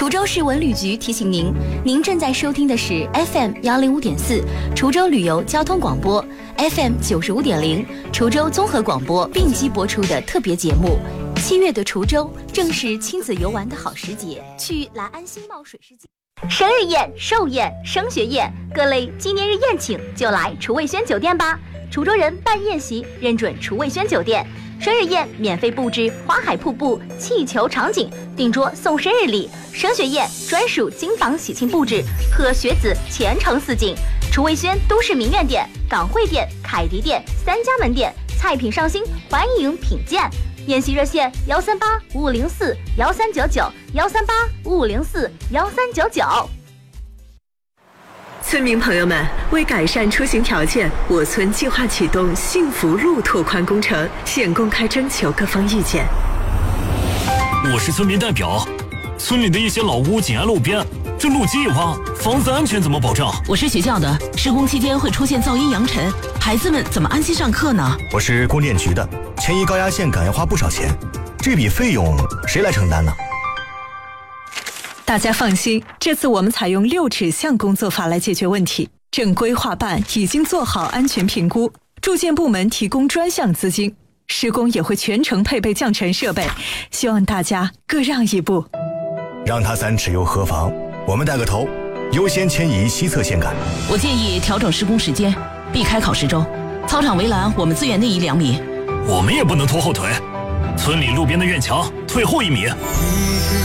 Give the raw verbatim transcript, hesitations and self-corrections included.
滁州市文旅局提醒您，您正在收听的是 F M 幺零五点四滁州旅游交通广播 ，F M 九十五点零滁州综合广播并机播出的特别节目。七月的滁州正是亲子游玩的好时节，去来安新茂水世界。生日宴、寿宴、升学宴，各类纪念日宴请就来楚味轩酒店吧。滁州人办宴席认准楚味轩酒店。生日宴免费布置花海瀑布、气球场景，订桌送生日礼；升学宴专属金榜喜庆布置，贺学子前程似锦。楚味轩都市名苑店、港汇店、凯迪店三家门店，菜品上新，欢迎品鉴。宴席热线：幺三八五五零四幺三九九，幺三八五五零四幺三九九。 村民朋友们，为改善出行条件，我村计划启动幸福路拓宽工程，现公开征求各方意见。 我是村民代表，村里的一些老屋紧挨路边，这路基一挖，房子安全怎么保障？ 我是学校的，施工期间会出现噪音扬尘，孩子们怎么安心上课呢？ 我是供电局的，迁移高压线感要花不少钱，这笔费用谁来承担呢？ 大家放心，这次我们采用六指向工作法来解决问题。正规划办已经做好安全评估，住建部门提供专项资金，施工也会全程配备降尘设备，希望大家各让一步。 让他三尺又何妨？我们带个头，优先迁移西侧线杆。 我建议调整施工时间，避开考试周。操场围栏我们自愿内移两米。 我们也不能拖后腿，村里路边的院墙退后一米。